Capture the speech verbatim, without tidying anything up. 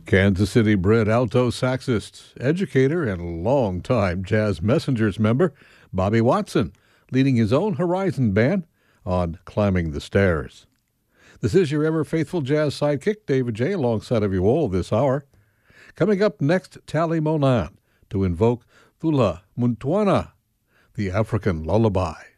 Kansas City-bred alto saxist, educator, and longtime Jazz Messengers member Bobby Watson, leading his own Horizon band on Climbing the Stairs. This is your ever-faithful jazz sidekick, David J., alongside of you all this hour. Coming up next, Tali Monan to invoke Thula Muntwana, the African lullaby.